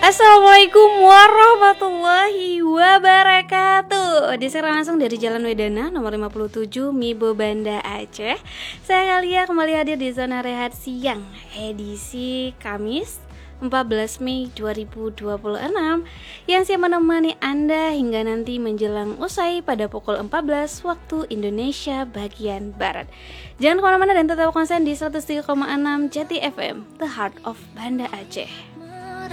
Assalamualaikum warahmatullahi wabarakatuh. Disiaran langsung dari Jalan Wedana nomor 57 Mibo Banda Aceh. Saya Kalia kembali hadir di Zona Rehat Siang edisi Kamis 14 Mei 2026 yang siap menemani Anda hingga nanti menjelang usai pada pukul 14 waktu Indonesia bagian Barat. Jangan kemana-mana dan tetap konsen di 103,6 Jati FM, The Heart of Banda Aceh.